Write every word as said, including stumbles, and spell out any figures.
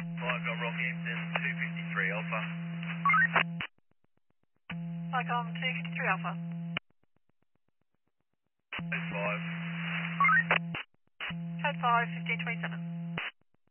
I've got Rocky Hampton two fifty-three Alpha. Icom two fifty-three Alpha. Code five. Code five, fifteen twenty-seven.